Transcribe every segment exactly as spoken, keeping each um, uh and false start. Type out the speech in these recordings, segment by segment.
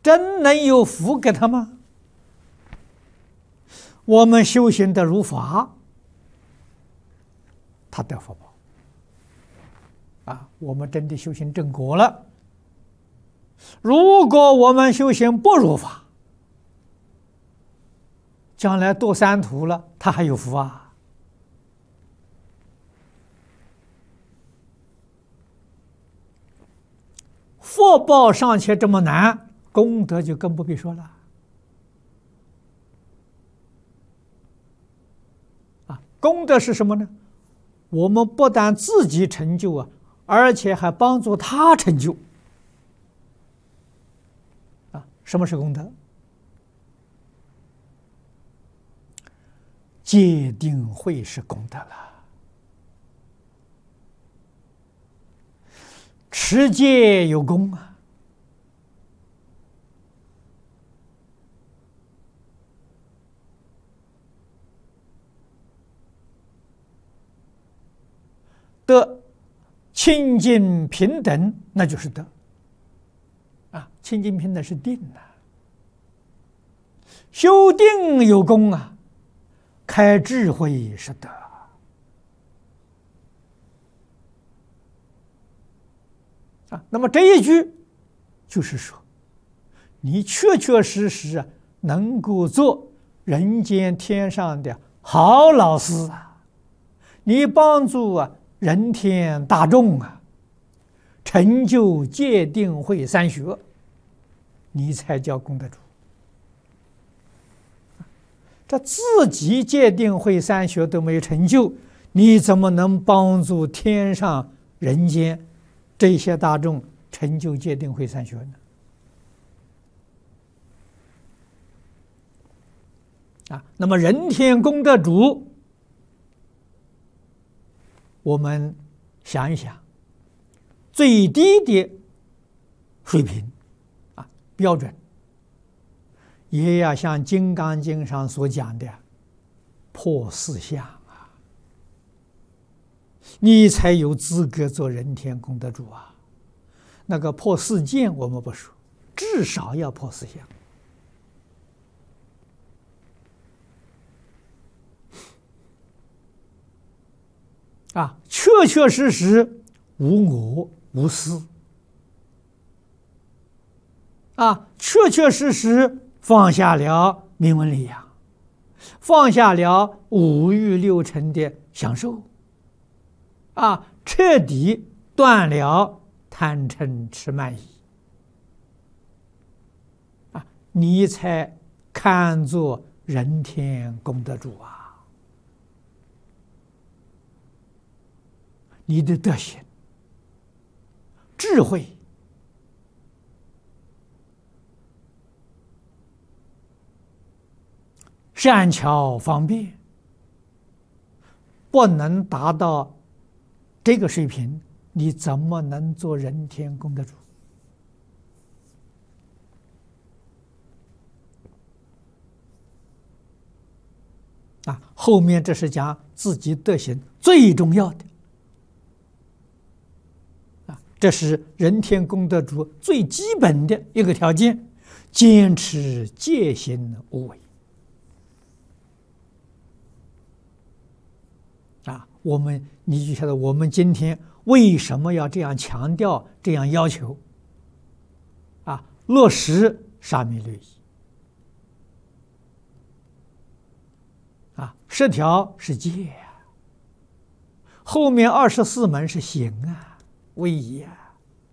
真能有福给他吗？我们修行的如法，他得福报啊！我们真的修行正果了。如果我们修行不如法，将来堕三途了，他还有福啊！福报尚且这么难，功德就更不必说了。啊，功德是什么呢？我们不但自己成就啊，而且还帮助他成就。啊，什么是功德？戒定慧是功德了。持戒有功啊，得清净平等，那就是德啊。清净平等是定啊，修定有功啊，开智慧是德。啊，那么这一句就是说，你确确实实啊，能够做人间天上的好老师啊，你帮助啊人天大众啊，成就戒定慧三学，你才叫功德主。这自己戒定慧三学都没有成就，你怎么能帮助天上人间这些大众成就戒定慧三学呢？啊，那么人天功德主，我们想一想，最低的水平啊标准，也要像《金刚经》上所讲的破四相啊，你才有资格做人天功德主啊。那个破四见我们不说，至少要破四相。啊，确确实实无我无私啊，确确实实放下了名闻利养，放下了五欲六尘的享受啊，彻底断了贪嗔痴慢疑啊，你才看作人天功德主啊。你的德行、智慧、善巧方便，不能达到这个水平，你怎么能做人天功德主？啊，后面这是讲自己德行最重要的。这是人天功德主最基本的一个条件，坚持戒心无为啊！我们你就晓得，我们今天为什么要这样强调、这样要求啊？落实沙弥律仪啊，十条是戒啊，后面二十四门是行啊。威仪啊，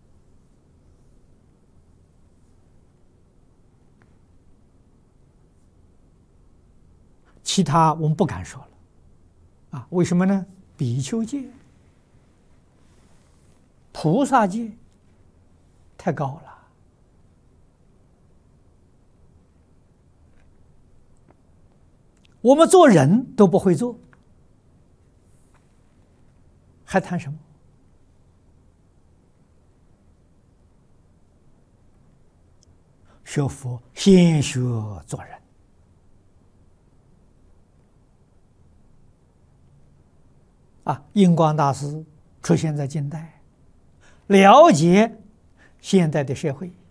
其他我们不敢说了啊？为什么呢？比丘戒、菩萨戒太高了，我们做人都不会做，还谈什么？学佛先学做人啊！印光大师出现在近代，了解现代的社会